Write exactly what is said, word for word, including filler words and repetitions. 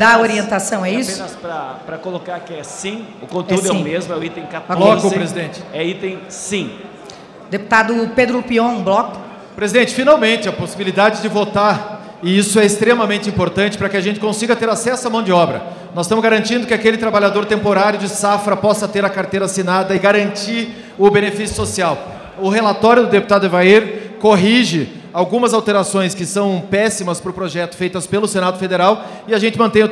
dar orientação, é isso? Apenas para colocar que é sim, o conteúdo é, É o sim. mesmo, é o item quatorze. Bloco, presidente. É item sim. Deputado Pedro Pion, bloco. Presidente, finalmente a possibilidade de votar, e isso é extremamente importante para que a gente consiga ter acesso à mão de obra. Nós estamos garantindo que aquele trabalhador temporário de safra possa ter a carteira assinada e garantir o benefício social. O relatório do deputado Evair corrige algumas alterações que são péssimas para o projeto feitas pelo Senado Federal e a gente mantém o